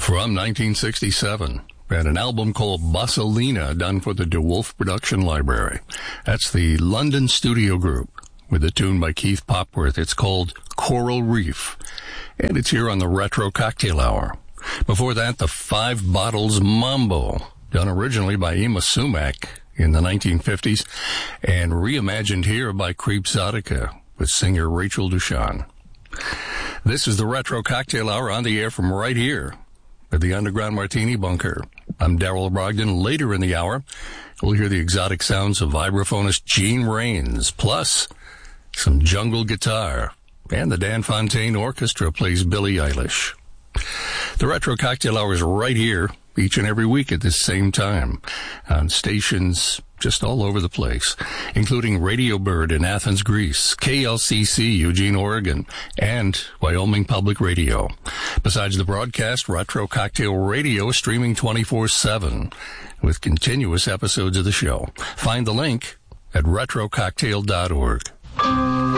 from 1967, and an album called Bassolina done for the DeWolf Production Library. That's the London studio group with a tune by Keith Popworth. It's called Coral Reef, and it's here on the Retro Cocktail Hour. Before that, the Five Bottles Mambo, done originally by Ima Sumac in the 1950s, and reimagined here by Creepzotica with singer Rachel Dushan. This is the Retro Cocktail Hour, on the air from right here at the Underground Martini Bunker. I'm Darrell Brogdon. Later in the hour, we'll hear the exotic sounds of vibraphonist Gene Rains, plus some jungle guitar, and the Dan Fontaine Orchestra plays Billie Eilish. The Retro Cocktail Hour is right here each and every week at this same time on stations just all over the place, including Radio Bird in Athens, Greece, KLCC, Eugene, Oregon, and Wyoming Public Radio. Besides the broadcast, Retro Cocktail Radio is streaming 24/7 with continuous episodes of the show. Find the link at retrococktail.org.